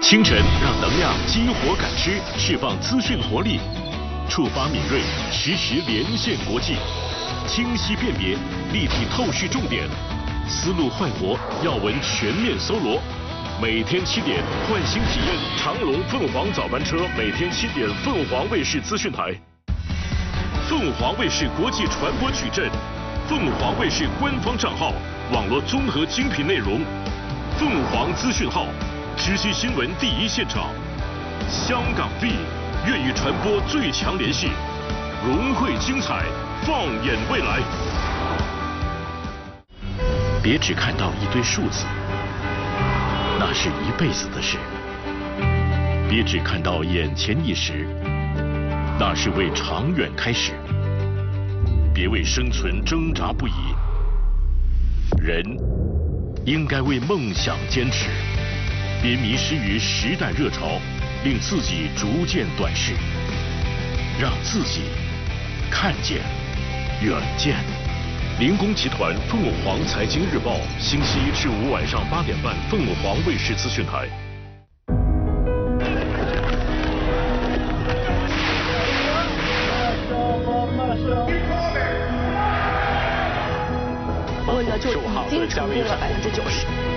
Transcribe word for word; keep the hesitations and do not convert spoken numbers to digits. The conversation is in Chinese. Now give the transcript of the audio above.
清晨让能量激活感知，释放资讯活力，触发敏锐，实时连线国际，清晰辨别，立体透视重点，思路焕活，要闻全面搜罗。每天七点，换新体验长龙凤凰早班车，每天七点，凤凰卫视资讯台。凤凰卫视国际传播矩阵，凤凰卫视官方账号，网络综合精品内容，凤凰资讯号，直击新闻第一现场。香港 V 粤语传播最强联系，融汇精彩，放眼未来。别只看到一堆数字，那是一辈子的事；别只看到眼前一时，那是为长远开始。别为生存挣扎不已，人应该为梦想坚持。别迷失于时代热潮，令自己逐渐短视，让自己看见远见。林工集团凤凰财经日报，星期一至五晚上八点半，凤凰卫视资讯台。 我呢就已经成功了百分之九十。